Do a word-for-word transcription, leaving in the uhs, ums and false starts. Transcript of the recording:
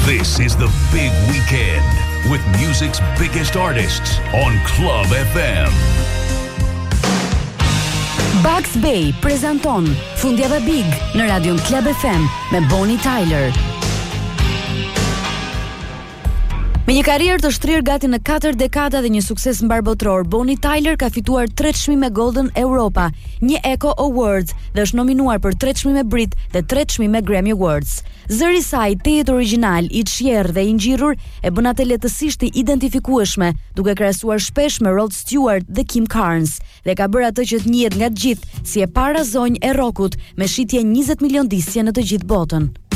This is the big weekend with music's biggest artists on Club F M. Bugs Bay prezanton Fundjava Big në radion Club F M me Bonnie Tyler. Me një karrierë të shtrirë gati në katër dekada dhe një sukses mbar botror, Bonnie Tyler ka fituar tre çmime Golden Europa, një Echo Awards dhe është nominuar për tre çmime Brit dhe tre çmime Grammy Awards. Zëri i saj tejet origjinal, i çjerr dhe i ngjirrur e bën atë lehtësisht të identifikueshme, duke krahasuar shpesh me Rod Stewart dhe Kim Carnes, dhe ka bërë atë që të njihet nga të gjithë si e para zonjë e rockut me shitje njëzet milion disje në të gjithë botën.